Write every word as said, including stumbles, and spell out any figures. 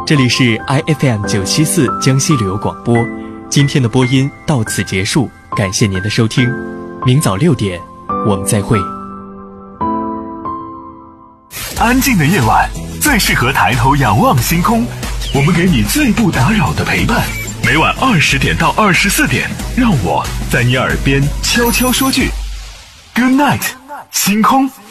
这里是 I F M 九七四江西旅游广播，今天的播音到此结束，感谢您的收听，明早六点我们再会。 安静的夜晚最适合抬头仰望星空，我们给你最不打扰的陪伴。每晚二十点到二十四点，让我在你耳边悄悄说句 Good night， 星空。